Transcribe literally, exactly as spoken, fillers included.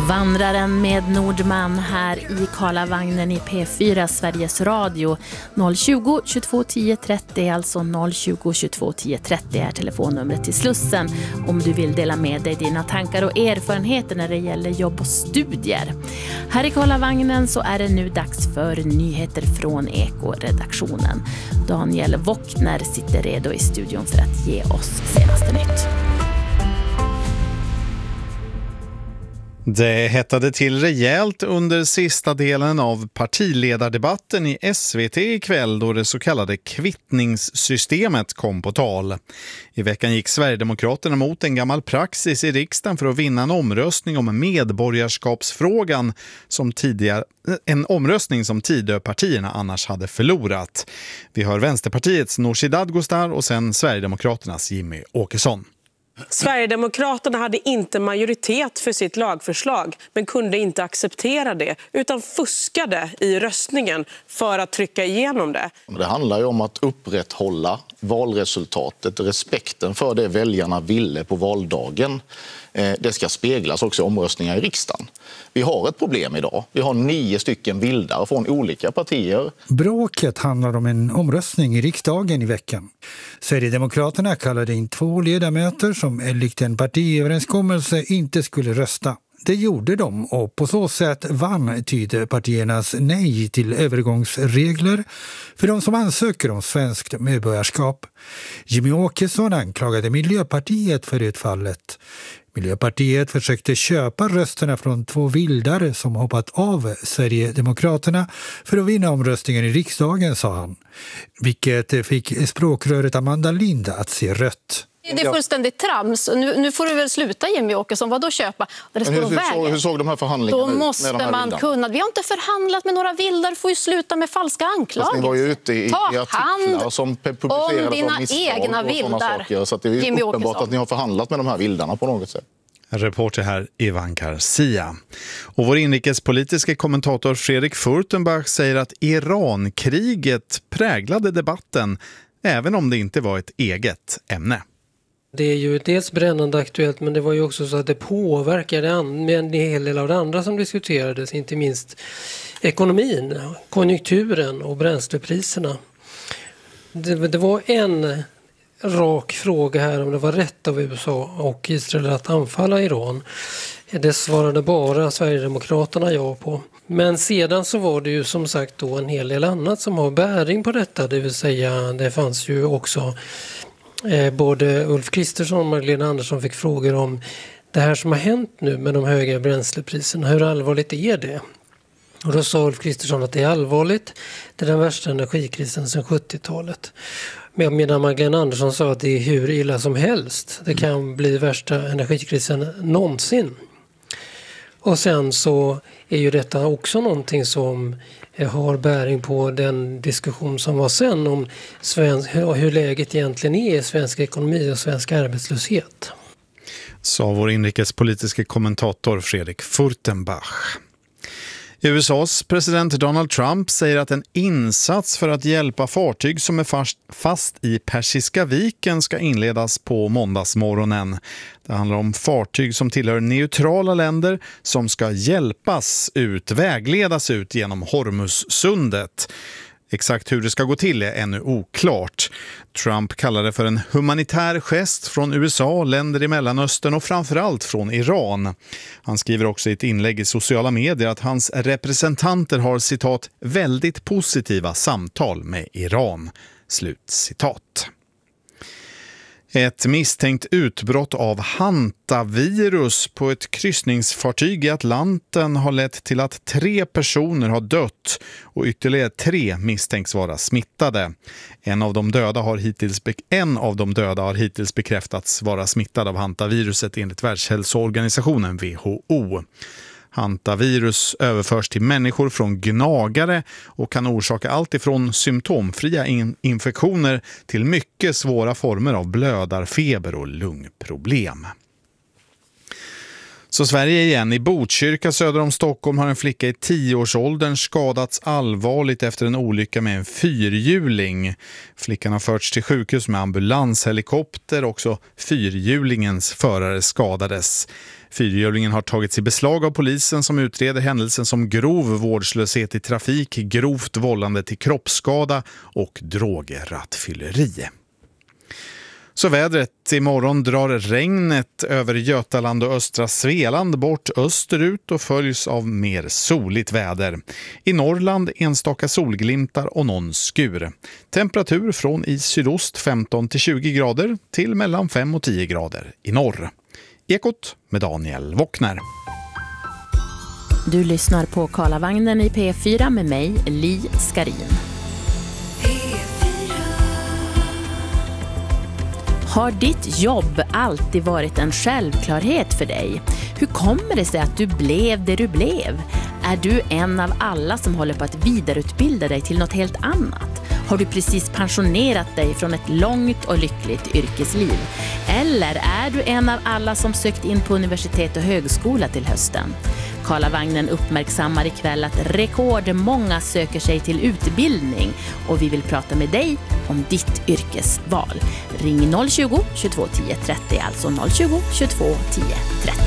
Vandraren med Nordman här i Karlavagnen i P fyra Sveriges Radio. noll tjugo, tjugotvå, tio, trettio, alltså noll tjugo, tjugotvå, tio, trettio är telefonnumret till Slussen om du vill dela med dig dina tankar och erfarenheter när det gäller jobb och studier. Här i Karlavagnen så är det nu dags för nyheter från Eko-redaktionen. Daniel Wockner sitter redo i studion för att ge oss senaste nytt. Det hettade till rejält under sista delen av partiledardebatten i S V T ikväll då det så kallade kvittningssystemet kom på tal. I veckan gick Sverigedemokraterna mot en gammal praxis i riksdagen för att vinna en omröstning om medborgarskapsfrågan som tidigare, en omröstning som Tidöpartierna annars hade förlorat. Vi hör Vänsterpartiets Nooshi Dadgostar och sen Sverigedemokraternas Jimmy Åkesson. Sverigedemokraterna hade inte majoritet för sitt lagförslag men kunde inte acceptera det utan fuskade i röstningen för att trycka igenom det. Det handlar ju om att upprätthålla valresultatet, respekten för det väljarna ville på valdagen. Det ska speglas också i omröstningar i riksdagen. Vi har ett problem idag. Vi har nio stycken vildar från olika partier. Bråket handlar om en omröstning i riksdagen i veckan. Sverigedemokraterna kallade in två ledamöter som enligt en partiöverenskommelse inte skulle rösta. Det gjorde de och på så sätt vann Tidöpartiernas nej till övergångsregler för de som ansöker om svenskt medborgarskap. Jimmy Åkesson anklagade Miljöpartiet för utfallet. Miljöpartiet försökte köpa rösterna från två vildar som hoppat av Sverigedemokraterna för att vinna omröstningen i riksdagen, sa han. Vilket fick språkröret Amanda Lind att se rött. Det är fullständigt trams. Nu, nu får du väl sluta, Jimmy Åkesson. Vad då köpa? Det står hur, hur, vägen. såg, hur såg de här förhandlingarna då ut? Då måste med de här man vildarna? kunna. Vi har inte förhandlat med några vildar. Får ju sluta med falska anklagelser. Ni var ju ute i, Ta i artiklar som publicerades om dina av misstag egna och sådana vildar, saker. Så att det är Jimmy uppenbart Åkesson. att ni har förhandlat med de här vildarna på något sätt. Reporter här Ivan Garcia. Och vår inrikespolitiska kommentator Fredrik Furtenbach säger att Irankriget präglade debatten även om det inte var ett eget ämne. Det är ju dels brännande aktuellt, men det var ju också så att det påverkade en hel del av det andra som diskuterades, inte minst ekonomin, konjunkturen och bränslepriserna. Det, det var en rak fråga här om det var rätt av U S A och Israel att anfalla Iran. Det svarade bara Sverigedemokraterna ja på. Men sedan så var det ju som sagt då en hel del annat som har bäring på detta, det vill säga det fanns ju också Eh, både Ulf Kristersson och Magdalena Andersson fick frågor om det här som har hänt nu med de höga bränslepriserna. Hur allvarligt är det? Och då sa Ulf Kristersson att det är allvarligt. Det är den värsta energikrisen sedan sjuttiotalet. Men medan Magdalena Andersson sa att det är hur illa som helst. Det kan bli värsta energikrisen någonsin. Och sen så är ju detta också någonting som har bäring på den diskussion som var sen om svensk, hur läget egentligen är i svensk ekonomi och svensk arbetslöshet. Sa vår inrikespolitiska kommentator Fredrik Furtenbach. U S A:s president Donald Trump säger att en insats för att hjälpa fartyg som är fast, fast i Persiska viken ska inledas på måndagsmorgonen. Det handlar om fartyg som tillhör neutrala länder som ska hjälpas ut, vägledas ut genom Hormuzsundet. Exakt hur det ska gå till är ännu oklart. Trump kallar det för en humanitär gest från U S A, länder i Mellanöstern och framförallt från Iran. Han skriver också i ett inlägg i sociala medier att hans representanter har citat väldigt positiva samtal med Iran. Slut citat. Ett misstänkt utbrott av hantavirus på ett kryssningsfartyg i Atlanten har lett till att tre personer har dött och ytterligare tre misstänks vara smittade. En av de döda har hittills, be- en av de döda har hittills bekräftats vara smittad av hantaviruset enligt Världshälsoorganisationen W H O. Hantavirus överförs till människor från gnagare och kan orsaka allt ifrån symptomfria in- infektioner till mycket svåra former av blödarfeber och lungproblem. Så Sverige igen. I Botkyrka söder om Stockholm har en flicka i tioårsåldern skadats allvarligt efter en olycka med en fyrhjuling. Flickan har förts till sjukhus med ambulanshelikopter. Också fyrhjulingens förare skadades. Fyrhjulingen har tagits i beslag av polisen som utreder händelsen som grov vårdslöshet i trafik, grovt vållande till kroppsskada och drograttfylleri. Så vädret. Imorgon drar regnet över Götaland och östra Svealand bort österut och följs av mer soligt väder. I Norrland enstaka solglimtar och någon skur. Temperatur från i sydost femton till tjugo grader till mellan fem och tio grader i norr. Ekot med Daniel Wockner. Du lyssnar på Karlavagnen i P fyra med mig, Li Skarin. Har ditt jobb alltid varit en självklarhet för dig? Hur kommer det sig att du blev det du blev? Är du en av alla som håller på att vidareutbilda dig till något helt annat? Har du precis pensionerat dig från ett långt och lyckligt yrkesliv? Eller är du en av alla som sökt in på universitet och högskola till hösten? Karlavagnen uppmärksammar ikväll att rekordmånga söker sig till utbildning och vi vill prata med dig om ditt yrkesval. Ring noll tjugo, tjugotvå tio trettio, alltså noll tjugo, tjugotvå tio trettio.